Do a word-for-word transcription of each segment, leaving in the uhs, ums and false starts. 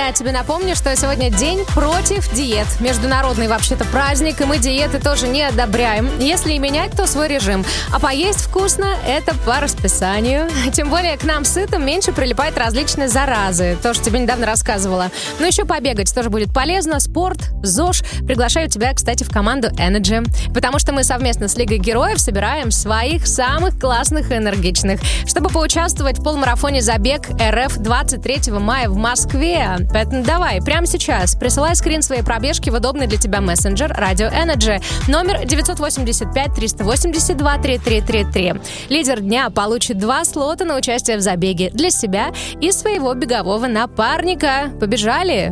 я тебе напомню, что сегодня день против диет. Международный вообще-то праздник, и мы диеты тоже не одобряем. Если и менять, то свой режим. А поесть вкусно – это по расписанию. Тем более к нам сытым меньше прилипает различные заразы. То, что тебе недавно рассказывала. Но еще побегать тоже будет полезно. Спорт, ЗОЖ. Приглашаю тебя, кстати, в команду Energy. Потому что мы совместно с Лигой Героев собираем своих самых классных и энергичных. Чтобы поучаствовать в полумарафоне «Забег эр эф» двадцать третьего мая в Москве. Поэтому давай, прямо сейчас присылай скрин своей пробежки в удобный для тебя мессенджер «Радио Energy». Номер девять восемь пять триста восемьдесят два три три три три. Лидер дня получит два слота на участие в забеге для себя и своего бегового напарника. Побежали!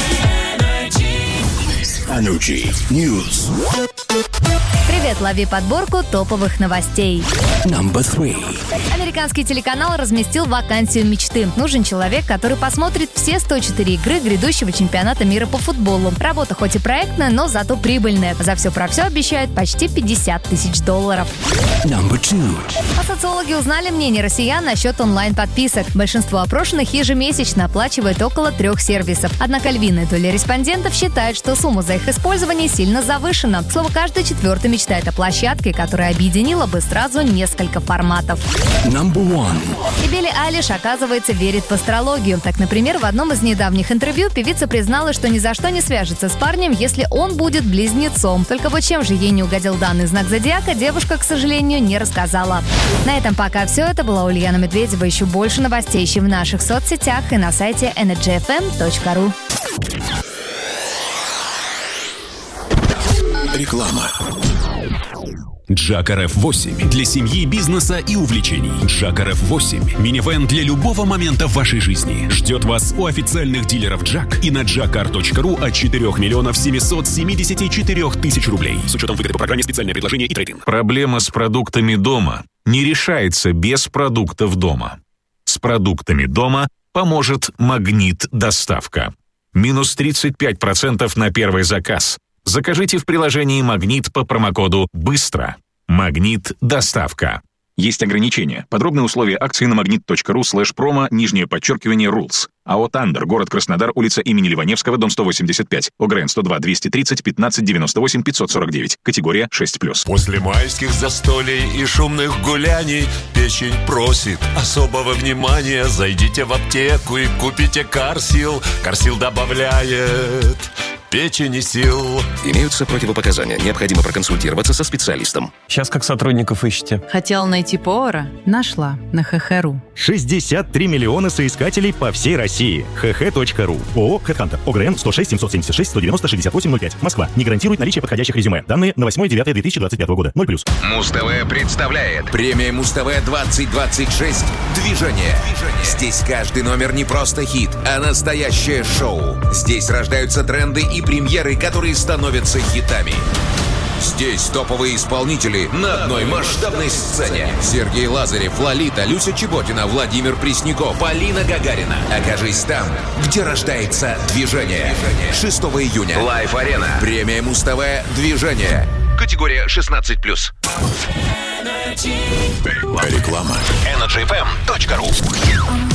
Energy News. Привет, лови подборку топовых новостей. Number three. Американский телеканал разместил вакансию мечты. Нужен человек, который посмотрит все сто четыре игры грядущего чемпионата мира по футболу. Работа хоть и проектная, но зато прибыльная. За все про все обещают почти пятьдесят тысяч долларов. Number two. А социологи узнали мнение россиян насчет онлайн-подписок. Большинство опрошенных ежемесячно оплачивает около трех сервисов. Однако львиная доля респондентов считает, что сумма за их использование сильно завышена. К слову, каждый четвертый мечтает о площадке, которая объединила бы сразу несколько форматов. Number one. И Билли Айлиш, оказывается, верит в астрологию. Так, например, в одном из недавних интервью певица призналась, что ни за что не свяжется с парнем, если он будет близнецом. Только вот чем же ей не угодил данный знак зодиака, девушка, к сожалению, не рассказала. На этом пока все. Это была Ульяна Медведева. Еще больше новостей ищи в наших соцсетях и на сайте энерджи эф эм точка ру. Реклама. Джак эр эф восемь для семьи, бизнеса и увлечений. Джак эр эф восемь – минивэн для любого момента в вашей жизни. Ждет вас у официальных дилеров Джак и на джакар точка ру от четырех миллионов семьсот семьдесят четыре тысячи рублей. С учетом выгоды по программе «Специальное предложение» и трейдинг. Проблема с продуктами дома не решается без продуктов дома. С продуктами дома поможет «Магнит Доставка». Минус тридцать пять процентов на первый заказ. Закажите в приложении «Магнит» по промокоду «Быстро». «Магнит Доставка». Есть ограничения. Подробные условия акции на магнит точка ру слэш промо, нижнее подчеркивание, rules. АО «Тандер», город Краснодар, улица имени Ливаневского, дом сто восемьдесят пять. ОГРН сто два двести тридцать пятнадцать девяносто восемь пятьсот сорок девять. Категория шесть плюс. После майских застолий и шумных гуляний печень просит особого внимания. Зайдите в аптеку и купите Карсил. Карсил добавляет печени сил. Имеются противопоказания. Необходимо проконсультироваться со специалистом. Сейчас как сотрудников ищете? Хотела найти повара? Нашла на ха ха точка ру. шестьдесят три миллиона соискателей по всей России. ха ха точка ру. ООО «Хэдхантер». ОГРН сто шесть семьсот семьдесят шесть сто девяносто шестьдесят восемь ноль пять. Москва. Не гарантирует наличие подходящих резюме. Данные на восьмое девятое две тысячи двадцать пятого года. ноль плюс. Муз-ТВ представляет премия Муз-ТВ двадцать двадцать шесть «Движение». Здесь каждый номер не просто хит, а настоящее шоу. Здесь рождаются тренды и премьеры, которые становятся хитами. Здесь топовые исполнители на одной масштабной сцене. Сергей Лазарев, Лолита, Люся Чеботина, Владимир Пресняков, Полина Гагарина. Окажись там, где рождается движение. шестого июня. Лайв-арена. Премия Муз-ТВ «Движение». Категория шестнадцать плюс. Реклама. энерджи эф эм точка ру.